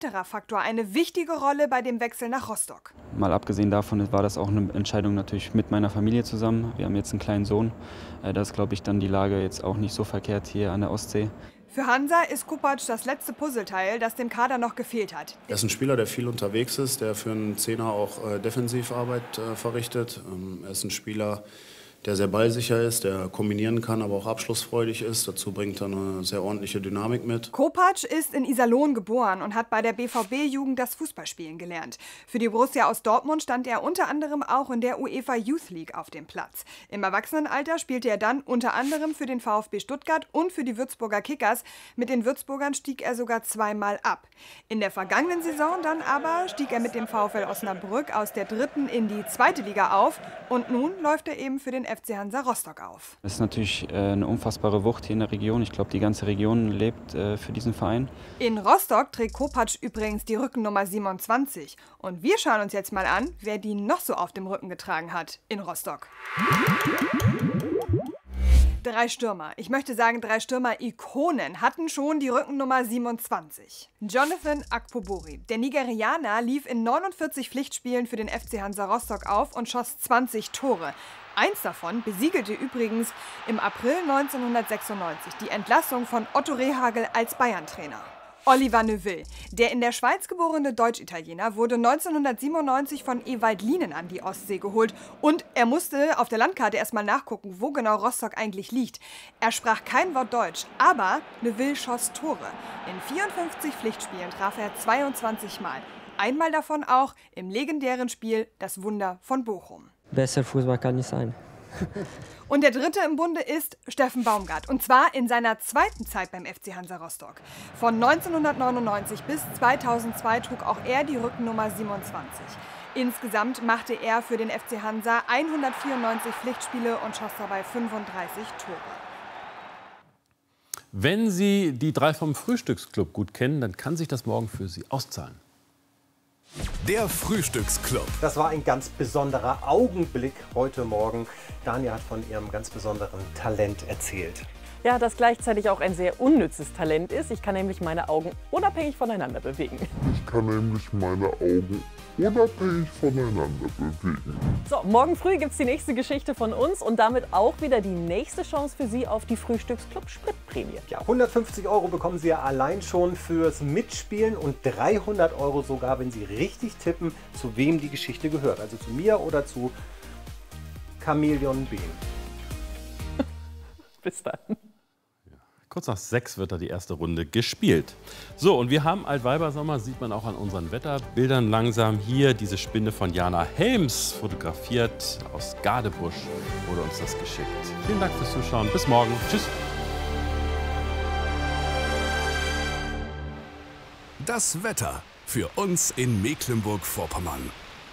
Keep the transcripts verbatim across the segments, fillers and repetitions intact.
weiterer Faktor eine wichtige Rolle bei dem Wechsel nach Rostock. Mal abgesehen davon war das auch eine Entscheidung natürlich mit meiner Familie zusammen. Wir haben jetzt einen kleinen Sohn. Da ist, glaube ich, dann die Lage jetzt auch nicht so verkehrt hier an der Ostsee. Für Hansa ist Kopač das letzte Puzzleteil, das dem Kader noch gefehlt hat. Er ist ein Spieler, der viel unterwegs ist, der für einen Zehner auch äh, Defensivarbeit äh, verrichtet. Ähm, er ist ein Spieler, der sehr ballsicher ist, der kombinieren kann, aber auch abschlussfreudig ist. Dazu bringt er eine sehr ordentliche Dynamik mit. Kopač ist in Iserlohn geboren und hat bei der B V B-Jugend das Fußballspielen gelernt. Für die Borussia aus Dortmund stand er unter anderem auch in der UEFA Youth League auf dem Platz. Im Erwachsenenalter spielte er dann unter anderem für den VfB Stuttgart und für die Würzburger Kickers. Mit den Würzburgern stieg er sogar zweimal ab. In der vergangenen Saison dann aber stieg er mit dem VfL Osnabrück aus der dritten in die zweite Liga auf. Und nun läuft er eben für den F C Hansa Rostock auf. Das ist natürlich äh, eine unfassbare Wucht hier in der Region. Ich glaube, die ganze Region lebt äh, für diesen Verein. In Rostock trägt Kopač übrigens die Rückennummer siebenundzwanzig. Und wir schauen uns jetzt mal an, wer die noch so auf dem Rücken getragen hat in Rostock. Drei Stürmer, ich möchte sagen drei Stürmer-Ikonen, hatten schon die Rückennummer siebenundzwanzig. Jonathan Akpobori, der Nigerianer, lief in neunundvierzig Pflichtspielen für den F C Hansa Rostock auf und schoss zwanzig Tore. Eins davon besiegelte übrigens im April neunzehnhundertsechsundneunzig die Entlassung von Otto Rehhagel als Bayern-Trainer. Oliver Neuville, der in der Schweiz geborene Deutsch-Italiener, wurde neunzehnhundertsiebenundneunzig von Ewald Lienen an die Ostsee geholt. Und er musste auf der Landkarte erstmal nachgucken, wo genau Rostock eigentlich liegt. Er sprach kein Wort Deutsch, aber Neuville schoss Tore. In vierundfünfzig Pflichtspielen traf er zweiundzwanzig Mal. Einmal davon auch im legendären Spiel Das Wunder von Bochum. Besser Fußball kann nicht sein. Und der dritte im Bunde ist Steffen Baumgart. Und zwar in seiner zweiten Zeit beim F C Hansa Rostock. Von neunzehnhundertneunundneunzig bis zweitausendzwei trug auch er die Rückennummer siebenundzwanzig. Insgesamt machte er für den F C Hansa hundertvierundneunzig Pflichtspiele und schoss dabei fünfunddreißig Tore. Wenn Sie die drei vom Frühstücksclub gut kennen, dann kann sich das morgen für Sie auszahlen. Der Frühstücksclub. Das war ein ganz besonderer Augenblick heute Morgen. Dania hat von ihrem ganz besonderen Talent erzählt. Ja, das gleichzeitig auch ein sehr unnützes Talent ist. Ich kann nämlich meine Augen unabhängig voneinander bewegen. Ich kann nämlich meine Augen unabhängig voneinander bewegen. So, morgen früh gibt es die nächste Geschichte von uns und damit auch wieder die nächste Chance für Sie auf die Frühstücksclub Spritprämie. Ja, hundertfünfzig Euro bekommen Sie ja allein schon fürs Mitspielen und dreihundert Euro sogar, wenn Sie richtig tippen, zu wem die Geschichte gehört. Also zu mir oder zu Chameleon Bean. Bis dann. Kurz nach sechs wird da die erste Runde gespielt. So, und wir haben Altweibersommer, sieht man auch an unseren Wetterbildern langsam. Hier diese Spinne von Jana Helms, fotografiert aus Gadebusch, wurde uns das geschickt. Vielen Dank fürs Zuschauen. Bis morgen. Tschüss. Das Wetter für uns in Mecklenburg-Vorpommern.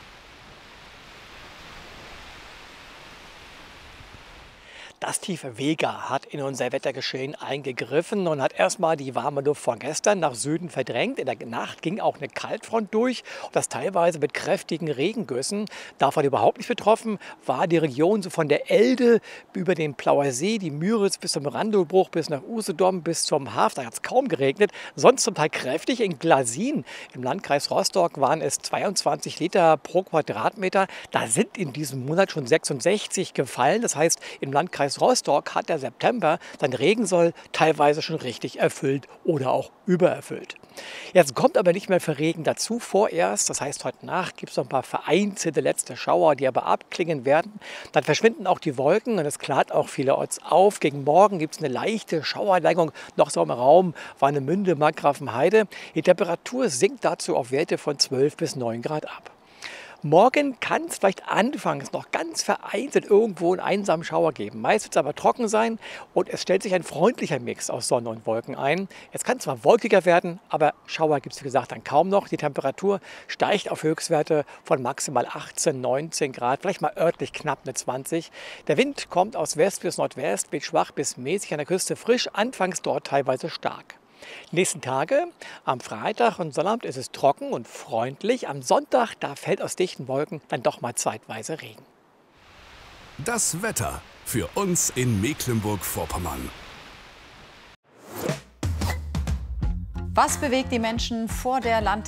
Das tiefe Vega hat in unser Wettergeschehen eingegriffen und hat erstmal die warme Luft von gestern nach Süden verdrängt. In der Nacht ging auch eine Kaltfront durch, und das teilweise mit kräftigen Regengüssen. Davon überhaupt nicht betroffen war die Region so von der Elde über den Plauer See, die Müritz bis zum Randlbruch, bis nach Usedom, bis zum Haff. Da hat es kaum geregnet, sonst zum Teil kräftig. In Glasin im Landkreis Rostock waren es zweiundzwanzig Liter pro Quadratmeter. Da sind in diesem Monat schon sechsundsechzig gefallen. Das heißt, im Landkreis Rostock hat der September sein Regensoll teilweise schon richtig erfüllt oder auch übererfüllt. Jetzt kommt aber nicht mehr für Regen dazu vorerst. Das heißt, heute Nacht gibt es noch ein paar vereinzelte letzte Schauer, die aber abklingen werden. Dann verschwinden auch die Wolken und es klart auch vielerorts auf. Gegen morgen gibt es eine leichte Schauerneigung noch so im Raum Warnemünde, Markgrafenheide. Die Temperatur sinkt dazu auf Werte von zwölf bis neun Grad ab. Morgen kann es vielleicht anfangs noch ganz vereinzelt irgendwo einen einsamen Schauer geben. Meist wird es aber trocken sein und es stellt sich ein freundlicher Mix aus Sonne und Wolken ein. Es kann zwar wolkiger werden, aber Schauer gibt es wie gesagt dann kaum noch. Die Temperatur steigt auf Höchstwerte von maximal achtzehn, neunzehn Grad, vielleicht mal örtlich knapp eine zwanzig. Der Wind kommt aus West bis Nordwest, weht schwach bis mäßig an der Küste frisch, anfangs dort teilweise stark. Die nächsten Tage, am Freitag und Sonnabend ist es trocken und freundlich. Am Sonntag, da fällt aus dichten Wolken dann doch mal zeitweise Regen. Das Wetter für uns in Mecklenburg-Vorpommern. Was bewegt die Menschen vor der Land